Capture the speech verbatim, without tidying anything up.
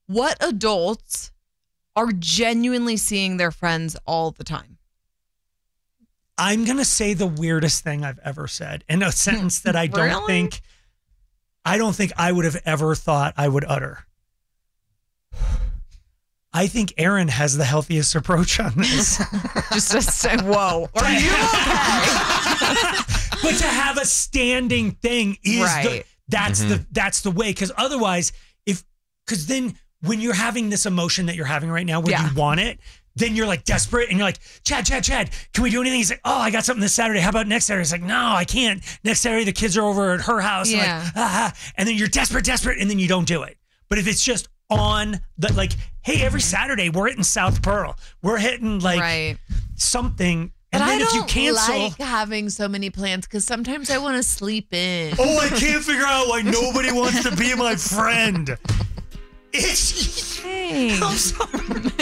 What adults are genuinely seeing their friends all the time? I'm going to say the weirdest thing I've ever said in a sentence that I don't Really? think, I don't think I would have ever thought I would utter. I think Aaron has the healthiest approach on this. Just to say, whoa, are you okay? But to have a standing thing is Right. the, that's Mm-hmm. the that's the way. Because otherwise, if because then when you're having this emotion that you're having right now, where Yeah. you want it, then you're like desperate and you're like, Chad, Chad, Chad, can we do anything? He's like, oh, I got something this Saturday. How about next Saturday? He's like, no, I can't. Next Saturday, the kids are over at her house. And Yeah. like, ah, ah. And then you're desperate, desperate, and then you don't do it. But if it's just on the like, hey, every Saturday we're hitting South Pearl, we're hitting like Right. something. But And then I if you don't cancel, like having so many plans because sometimes I want to sleep in. oh, I can't figure out why nobody wants to be my friend. It's Hey. I'm sorry.